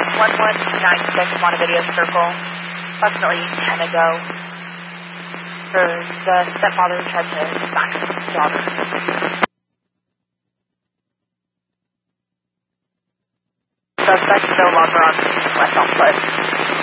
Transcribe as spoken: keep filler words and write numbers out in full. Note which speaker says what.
Speaker 1: one one nine six Montevideo Circle, approximately ten ago. For the stepfather who tried to smack his daughter. Suspect no longer on scene, left on foot.